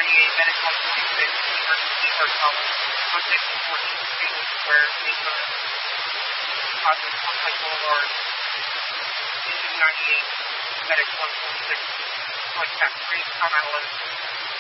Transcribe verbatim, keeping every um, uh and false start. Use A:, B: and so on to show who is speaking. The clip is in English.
A: ninety-eight, Medic one forty-six, emergency hotel, one six fourteen Street, Square, Mesa, Positive Complex Boulevard, Engine ninety-eight, Medic one forty-six, contact three, combat eleven.